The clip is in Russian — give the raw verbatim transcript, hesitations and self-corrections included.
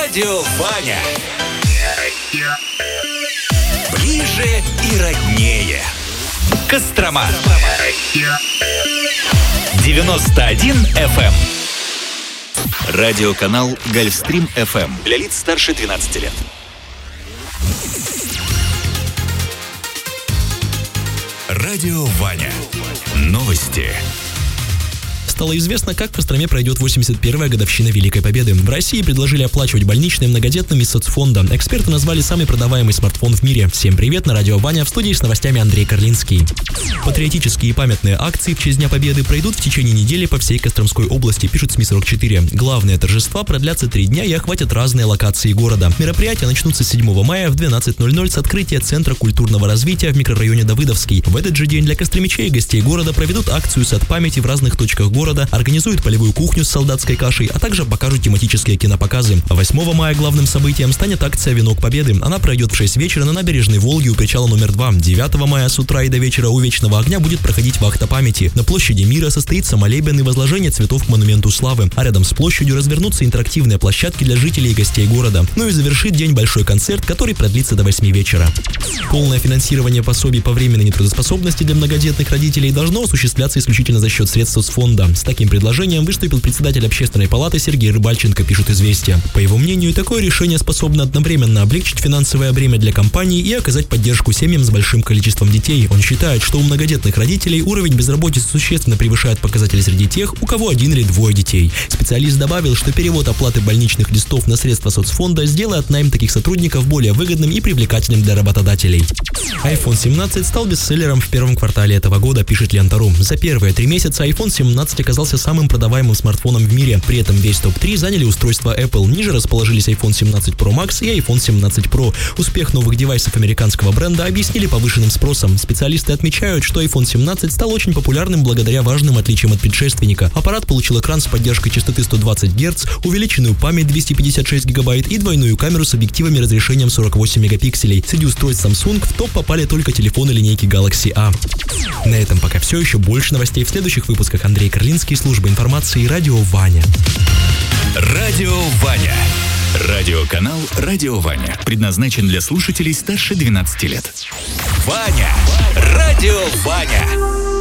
Радио Ваня. Ближе и роднее. Кострома. девяносто один эф эм. Радиоканал Гольфстрим эф эм. Для лиц старше двенадцати лет. Радио Ваня. Новости. Стало известно, как в Костроме пройдет восемьдесят первая годовщина Великой Победы. В России предложили оплачивать больничные многодетным из соцфонда. Эксперты назвали самый продаваемый смартфон в мире. Всем привет, на Радио Ваня, в студии с новостями Андрей Карлинский. Патриотические и памятные акции в честь Дня Победы пройдут в течение недели по всей Костромской области, пишет СМИ сорок четыре. Главные торжества продлятся три дня и охватят разные локации города. Мероприятия начнутся седьмого мая в двенадцать ноль ноль с открытия Центра культурного развития в микрорайоне Давыдовский. В этот же день для костромичей и гостей города проведут акцию «Сад памяти» в разных точках города, организуют полевую кухню с солдатской кашей, а также покажут тематические кинопоказы. восьмого мая главным событием станет акция «Венок Победы». Она пройдет в шесть вечера на набережной Волги у причала номер два. девятого мая с утра и до вечера у Вечного огня будет проходить вахта памяти. На площади Мира состоится молебен и возложение цветов к монументу славы, а рядом с площадью развернутся интерактивные площадки для жителей и гостей города. Ну и завершит день большой концерт, который продлится до восьми вечера. Полное финансирование пособий по временной нетрудоспособности для многодетных родителей должно осуществляться исключительно за счет средств соцфонда. С таким предложением выступил председатель Общественной палаты Сергей Рыбальченко, пишут «Известия». По его мнению, такое решение способно одновременно облегчить финансовое бремя для компаний и оказать поддержку семьям с большим количеством детей. Он считает, что у многодетных родителей уровень безработицы существенно превышает показатели среди тех, у кого один или двое детей. Специалист добавил, что перевод оплаты больничных листов на средства соцфонда сделает найм таких сотрудников более выгодным и привлекательным для работодателей. айфон семнадцать стал бестселлером в первом квартале этого года, пишет Лента.ру. За первые три месяца айфон семнадцать оказался самым продаваемым смартфоном в мире. При этом весь топ три заняли устройства Apple. Ниже расположились айфон семнадцать про макс и айфон семнадцать про. Успех новых девайсов американского бренда объяснили повышенным спросом. Специалисты отмечают, что айфон семнадцать стал очень популярным благодаря важным отличиям от предшественника. Аппарат получил экран с поддержкой частоты сто двадцать герц, увеличенную память двести пятьдесят шесть гигабайт и двойную камеру с объективами разрешением сорок восемь мегапикселей. Среди устройств Samsung в топ попали только телефоны линейки Galaxy A. На этом пока все. Еще больше новостей в следующих выпусках. Андрей Карлинский, служба информации, Радио Ваня. Радио Ваня. Радиоканал Радио Ваня. Предназначен для слушателей старше двенадцати лет. Ваня. Радио Ваня.